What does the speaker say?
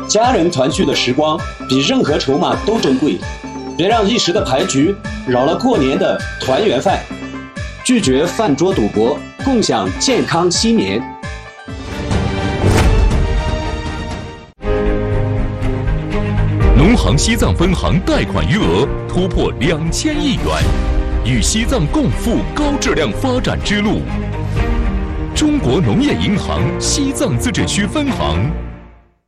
家人团聚的时光比任何筹码都珍贵，别让一时的牌局扰了过年的团圆饭。拒绝饭桌赌博，共享健康新年。 农行西藏分行贷款余额突破2000亿元，与西藏共赴高质量发展之路。中国农业银行西藏自治区分行。